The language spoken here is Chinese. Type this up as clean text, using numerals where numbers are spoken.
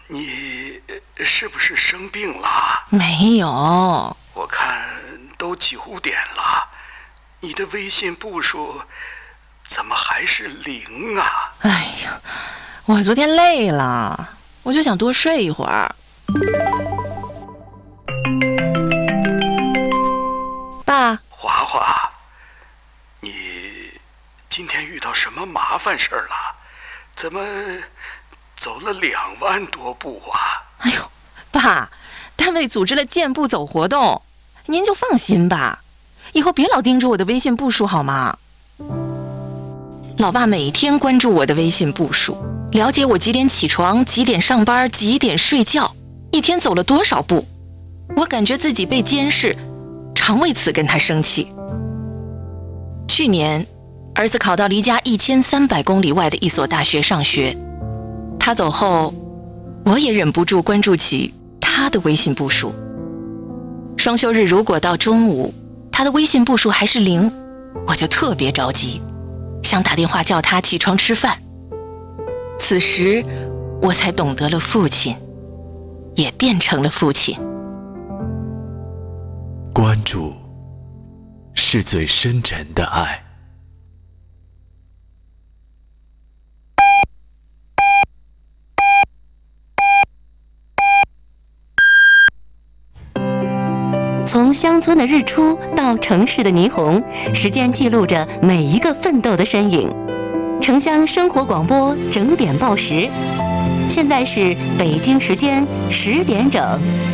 你是不是生病了？ 没有， 我看都9点了，你的微信步数怎么还是0啊？ 哎呀，我昨天累了，我就想多睡一会儿。爸， 华华，你今天遇到什么麻烦事儿了？怎么走了2万多步啊？ 哎呦，爸，单位组织了健步走活动，您就放心吧，以后别老盯着我的微信步数好吗？老爸每天关注我的微信步数，了解我几点起床、几点上班、几点睡觉，一天走了多少步。我感觉自己被监视，常为此跟他生气。去年，儿子考到离家1300公里外的一所大学上学，他走后，我也忍不住关注起他的微信步数。双休日如果到中午，他的微信步数还是0，我就特别着急，想打电话叫他起床吃饭。此时，我才懂得了父亲，也变成了父亲。 关注是最深沉的爱。 从乡村的日出到城市的霓虹，时间记录着每一个奋斗的身影。城乡生活广播整点报时，现在是北京时间10点整。